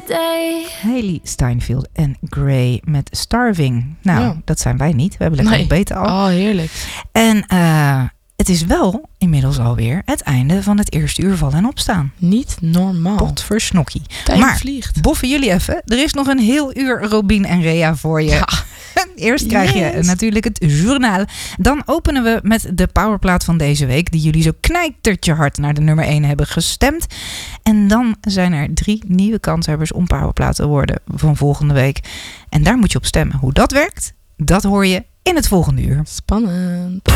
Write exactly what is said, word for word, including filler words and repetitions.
day. Hailey Steinfeld en Grey met Starving. Nou, ja. dat zijn wij niet. We hebben lekker nee. ontbeten al. Oh, heerlijk. En uh, het is wel inmiddels alweer het einde van het eerste uur vallen en opstaan. Niet normaal. Potversnokkie. Tijd maar vliegt. boffen jullie even. Er is nog een heel uur Robien en Rea voor je. Ja. Eerst krijg je yes. natuurlijk het journaal. Dan openen we met de powerplaat van deze week. Die jullie zo knijtertje hard naar de nummer één hebben gestemd. En dan zijn er drie nieuwe kanshebbers om powerplaat te worden van volgende week. En daar moet je op stemmen. Hoe dat werkt, dat hoor je in het volgende uur. Spannend.